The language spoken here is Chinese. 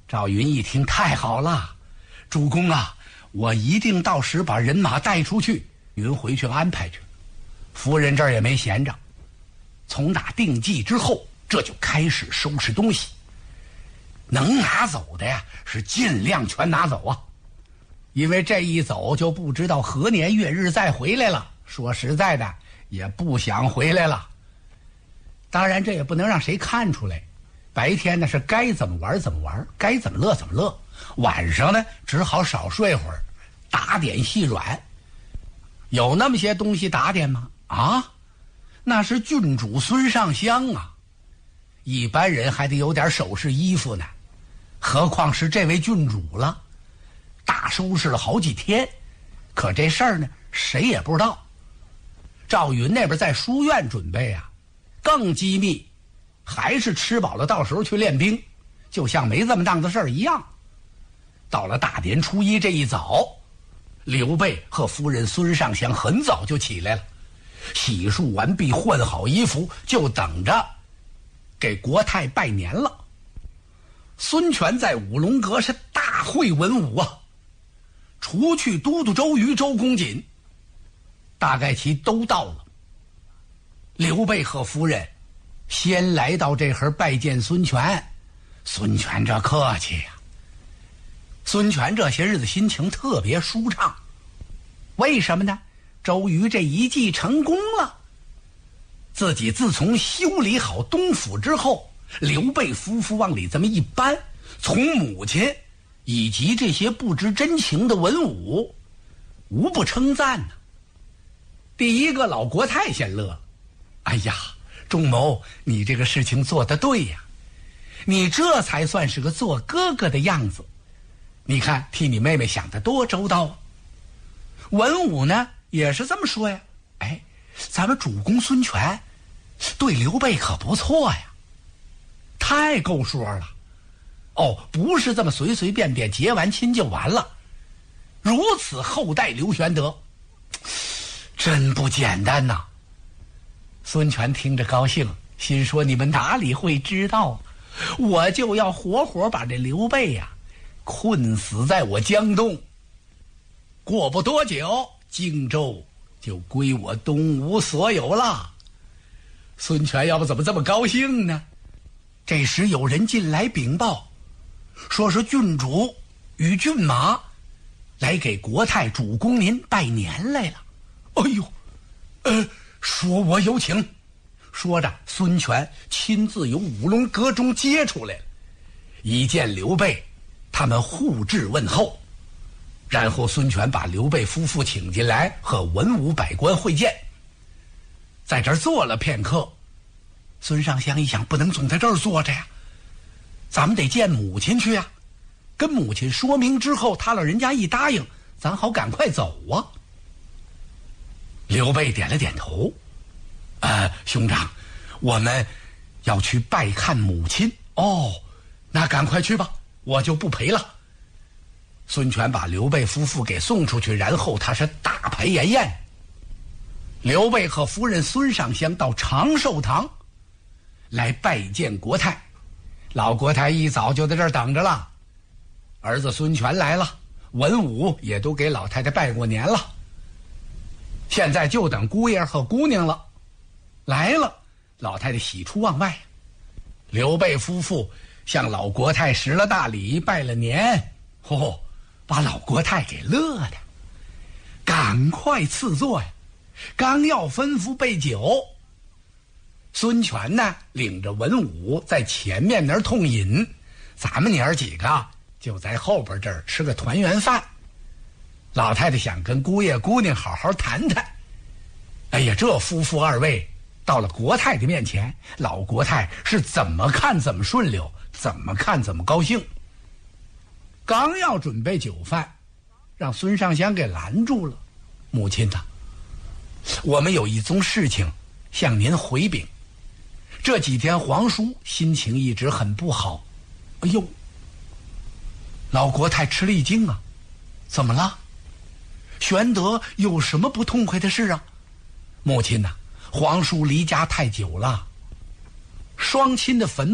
赵云一听，太好了，主公啊，我一定到时把人马带出去。云回去安排去。夫人这儿也没闲着，从打定计之后，这就开始收拾东西。能拿走的呀，是尽量全拿走啊，因为这一走就不知道何年月日再回来了。说实在的，也不想回来了。当然，这也不能让谁看出来。白天呢是该怎么玩怎么玩，该怎么乐怎么乐。晚上呢，只好少睡会儿，打点细软。有那么些东西打点吗？啊，那是郡主孙尚香啊。一般人还得有点首饰衣服呢，何况是这位郡主了。大收拾了好几天，可这事儿呢，谁也不知道。赵云那边在书院准备啊，更机密，还是吃饱了到时候去练兵，就像没这么档子事儿一样。到了大年初一这一早，刘备和夫人孙尚香很早就起来了，洗漱完毕，换好衣服，就等着给国太拜年了。孙权在五龙阁是大会文武啊，除去都督周瑜、周公瑾，大概其都到了。刘备和夫人先来到这盒拜见孙权。孙权这客气呀，孙权这些日子心情特别舒畅。为什么呢？周瑜这一计成功了。自己自从修理好东府之后，刘备夫妇往里这么一搬，从母亲以及这些不知真情的文武无不称赞呢。第一个老国太先乐了，哎呀，仲谋，你这个事情做得对呀，你这才算是个做哥哥的样子。你看替你妹妹想得多周到啊。文武呢也是这么说呀，哎，咱们主公孙权对刘备可不错呀，太够说了。哦，不是这么随随便便结完亲就完了，如此厚待刘玄德，真不简单呐。孙权听着高兴，心说你们哪里会知道，我就要活活把这刘备呀困死在我江东。过不多久，荆州就归我东吴所有了。孙权要不怎么这么高兴呢？这时有人进来禀报，说是郡主与郡马来给国太主公您拜年来了。哎呦，说我有请。说着，孙权亲自由五龙阁中接出来了。一见刘备，他们互致问候，然后孙权把刘备夫妇请进来，和文武百官会见。在这儿坐了片刻，孙尚香一想，不能总在这儿坐着呀，咱们得见母亲去呀。跟母亲说明之后，他老人家一答应，咱好赶快走啊。刘备点了点头，兄长，我们要去拜看母亲。哦，那赶快去吧，我就不陪了。孙权把刘备夫妇给送出去，然后他是大排筵宴。刘备和夫人孙尚香到长寿堂来拜见国太。老国太一早就在这儿等着了，儿子孙权来了，文武也都给老太太拜过年了，现在就等姑爷和姑娘了。来了，老太太喜出望外。刘备夫妇向老国太施了大礼，拜了年，把老国太给乐的，赶快赐座呀！刚要吩咐备酒，孙权呢领着文武在前面那儿痛饮，咱们娘儿几个就在后边这儿吃个团圆饭。老太太想跟姑爷姑娘好好谈谈。哎呀，这夫妇二位到了国太的面前，老国太是怎么看怎么顺溜，怎么看怎么高兴。刚要准备酒饭，让孙尚香给拦住了。母亲呐，我们有一宗事情向您回禀。这几天皇叔心情一直很不好。哎呦，老国太吃了一惊啊，怎么了？玄德有什么不痛快的事啊？母亲呐，皇叔离家太久了，双亲的坟